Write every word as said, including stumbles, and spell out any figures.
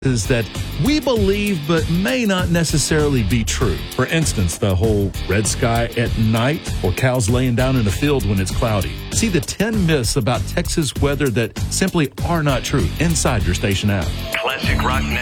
is that we believe but may not necessarily be true. For instance, the whole red sky at night or cows laying down in a field when it's cloudy. See the ten myths about Texas weather that simply are not true inside your station app. Classic Rock